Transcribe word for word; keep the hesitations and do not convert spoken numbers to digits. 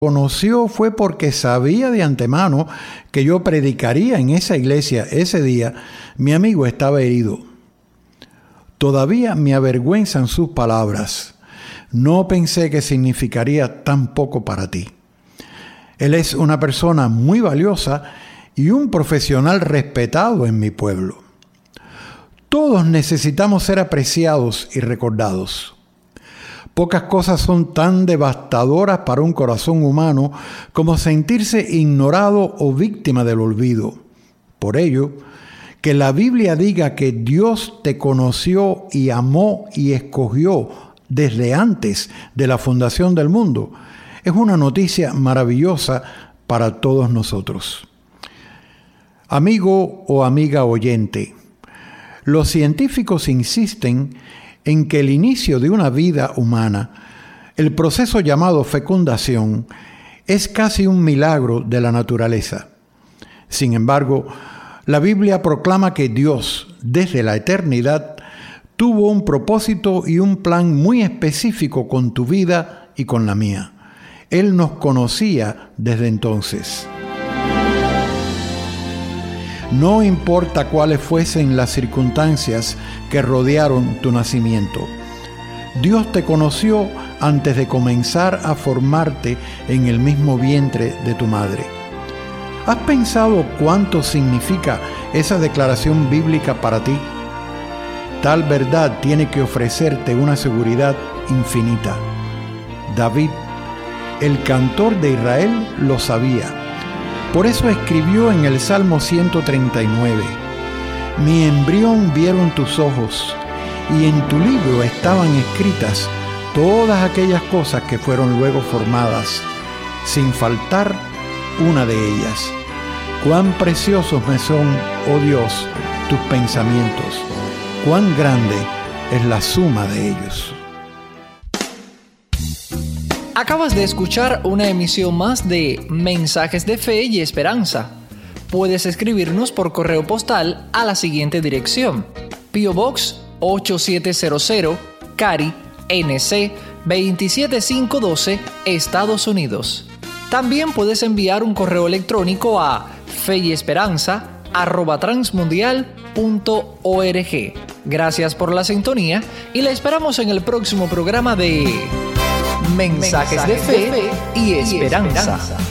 conoció fue porque sabía de antemano que yo predicaría en esa iglesia ese día. Mi amigo estaba herido. Todavía me avergüenzan sus palabras. No pensé que significaría tan poco para ti. Él es una persona muy valiosa y un profesional respetado en mi pueblo. Todos necesitamos ser apreciados y recordados. Pocas cosas son tan devastadoras para un corazón humano como sentirse ignorado o víctima del olvido. Por ello, que la Biblia diga que Dios te conoció y amó y escogió desde antes de la fundación del mundo es una noticia maravillosa para todos nosotros. Amigo o amiga oyente, los científicos insisten en que el inicio de una vida humana, el proceso llamado fecundación, es casi un milagro de la naturaleza. Sin embargo, la Biblia proclama que Dios, desde la eternidad, tuvo un propósito y un plan muy específico con tu vida y con la mía. Él nos conocía desde entonces. No importa cuáles fuesen las circunstancias que rodearon tu nacimiento. Dios te conoció antes de comenzar a formarte en el mismo vientre de tu madre. ¿Has pensado cuánto significa esa declaración bíblica para ti? Tal verdad tiene que ofrecerte una seguridad infinita. David, el cantor de Israel, lo sabía. Por eso escribió en el Salmo ciento treinta y nueve, mi embrión vieron tus ojos, y en tu libro estaban escritas todas aquellas cosas que fueron luego formadas, sin faltar una de ellas. Cuán preciosos me son, oh Dios, tus pensamientos, cuán grande es la suma de ellos. Acabas de escuchar una emisión más de Mensajes de Fe y Esperanza. Puedes escribirnos por correo postal a la siguiente dirección: P O Box ocho siete cero cero, Cary, N C veintisiete mil quinientos doce, Estados Unidos. También puedes enviar un correo electrónico a feyesperanza arroba transmundial punto org. Gracias por la sintonía y la esperamos en el próximo programa de Mensajes, Mensajes de Fe y Esperanza. Y esperanza.